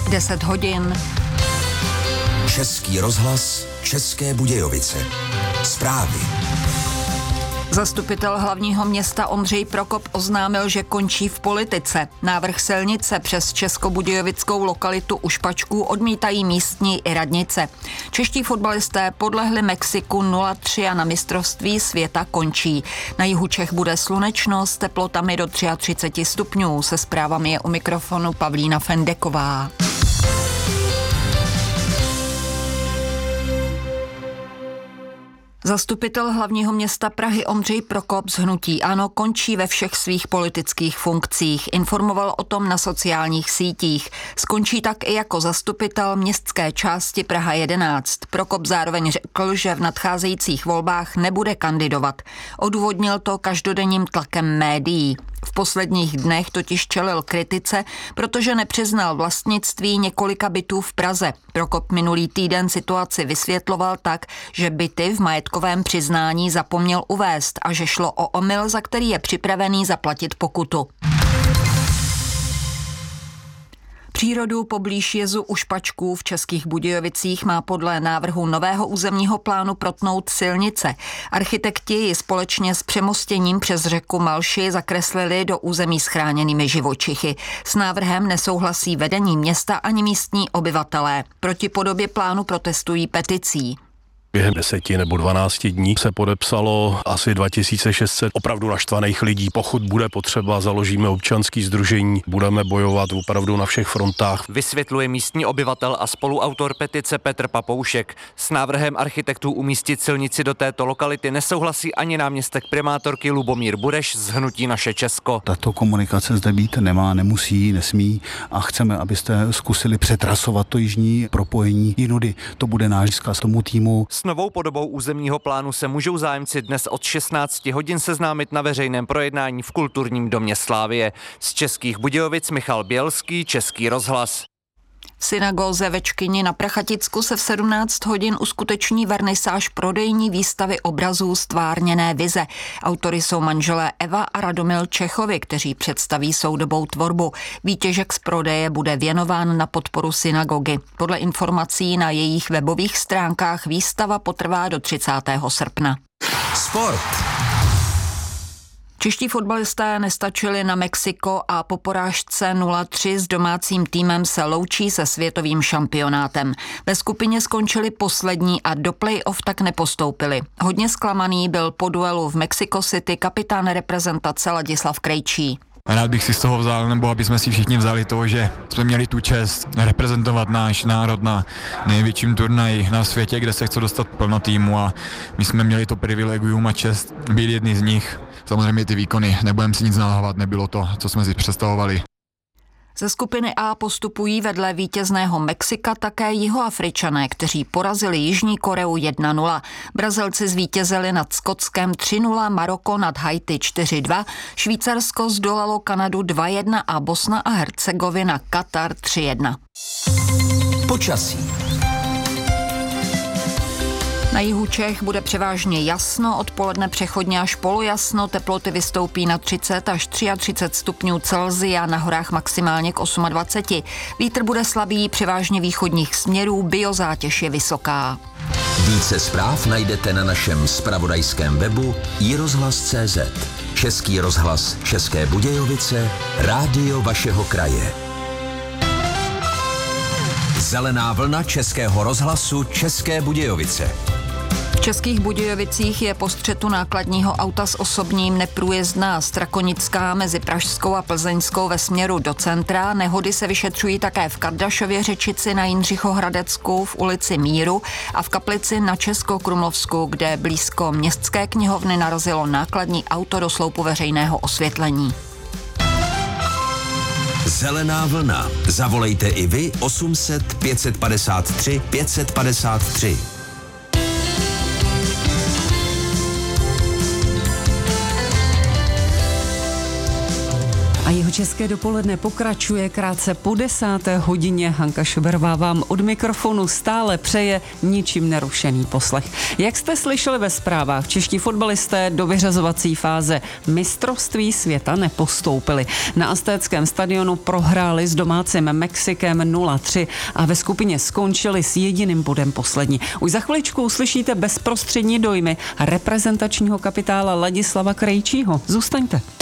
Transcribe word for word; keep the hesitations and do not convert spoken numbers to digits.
deset hodin. Český rozhlas, České Budějovice. Zprávy. Zastupitel hlavního města Ondřej Prokop oznámil, že končí v politice. Návrh silnice přes českobudějovickou lokalitu U Špačků odmítají místní i radnice. Čeští fotbalisté podlehli Mexiku nula tři a na mistrovství světa končí. Na jihu Čech bude slunečno s teplotami do třicet tři stupňů. Se zprávami je u mikrofonu Pavlína Fendeková. Zastupitel hlavního města Prahy Ondřej Prokop z hnutí ANO končí ve všech svých politických funkcích. Informoval o tom na sociálních sítích. Skončí tak i jako zastupitel městské části Praha jedenáct. Prokop zároveň řekl, že v nadcházejících volbách nebude kandidovat. Odůvodnil to každodenním tlakem médií. V posledních dnech totiž čelil kritice, protože nepřiznal vlastnictví několika bytů v Praze. Prokop minulý týden situaci vysvětloval tak, že byty v majetkovém přiznání zapomněl uvést a že šlo o omyl, za který je připravený zaplatit pokutu. Přírodu poblíž jezu U Špačků v Českých Budějovicích má podle návrhu nového územního plánu protnout silnice. Architekti ji společně s přemostěním přes řeku Malši zakreslili do území s chráněnými živočichy. S návrhem nesouhlasí vedení města ani místní obyvatelé. Proti podobě plánu protestují peticí. Během deseti nebo dvanácti dní se podepsalo asi dva tisíce šest set opravdu naštvaných lidí. Pokud bude potřeba, založíme občanský sdružení, budeme bojovat opravdu na všech frontách. Vysvětluje místní obyvatel a spoluautor petice Petr Papoušek. S návrhem architektů umístit silnici do této lokality nesouhlasí ani náměstek primátorky Lubomír Bureš z hnutí Naše Česko. Tato komunikace zde být nemá, nemusí, nesmí a chceme, abyste zkusili přetrasovat to jižní propojení. Jinudy to bude náš vzkaz tomu týmu. S novou podobou územního plánu se můžou zájemci dnes od šestnácti hodin seznámit na veřejném projednání v Kulturním domě Slávie. Z Českých Budějovic Michal Bělský, Český rozhlas. V synagóze ve Čkyni na Prachaticku se v sedmnáct hodin uskuteční vernisáž prodejní výstavy obrazů Stvárněné vize. Autory jsou manželé Eva a Radomil Čechovi, kteří představí soudobou tvorbu. Výtěžek z prodeje bude věnován na podporu synagogy. Podle informací na jejich webových stránkách výstava potrvá do třicátého srpna. Sport. Čeští fotbalisté nestačili na Mexiko a po porážce nula tři s domácím týmem se loučí se světovým šampionátem. Ve skupině skončili poslední a do play-off tak nepostoupili. Hodně zklamaný byl po duelu v Mexico City kapitán reprezentace Ladislav Krejčí. Rád bych si z toho vzal, nebo aby jsme si všichni vzali to, že jsme měli tu čest reprezentovat náš národ na největším turnaji na světě, kde se chce dostat plno týmu a my jsme měli to privilegium a čest být jedni z nich. Samozřejmě ty výkony, nebudeme si nic nalhávat, nebylo to, co jsme si představovali. Ze skupiny A postupují vedle vítězného Mexika také Jihoafričané, kteří porazili Jižní Koreu jedna nula. Brazilci zvítězili nad Skotskem tři nula, Maroko nad Haiti čtyři dva, Švýcarsko zdolalo Kanadu dva jedna a Bosna a Hercegovina Katar tři jedna. Počasí. Na jihu Čech bude převážně jasno, odpoledne přechodně až polojasno, teploty vystoupí na třicet až třicet tři stupňů Celsia, na horách maximálně k dvacet osm. Vítr bude slabý, převážně východních směrů, biozátěž je vysoká. Více zpráv najdete na našem zpravodajském webu i rozhlas tečka cé zet. Český rozhlas České Budějovice, rádio vašeho kraje. Zelená vlna Českého rozhlasu České Budějovice. V Českých Budějovicích je po střetu nákladního auta s osobním neprůjezdná Strakonická mezi Pražskou a Plzeňskou ve směru do centra. Nehody se vyšetřují také v Kardašově Řečici na Jindřichohradecku, v ulici Míru a v Kaplici na Českokrumlovsku, kde blízko Městské knihovny narazilo nákladní auto do sloupu veřejného osvětlení. Zelená vlna. Zavolejte i vy osm set pět padesát tři pět padesát tři. A jeho české dopoledne pokračuje krátce po desáté hodině. Hanka Šuberová vám od mikrofonu stále přeje ničím nerušený poslech. Jak jste slyšeli ve zprávách, čeští fotbalisté do vyřazovací fáze mistrovství světa nepostoupili. Na Aztéckém stadionu prohráli s domácím Mexikem nula tři a ve skupině skončili s jediným bodem poslední. Už za chviličku uslyšíte bezprostřední dojmy reprezentačního kapitála Ladislava Krejčího. Zůstaňte.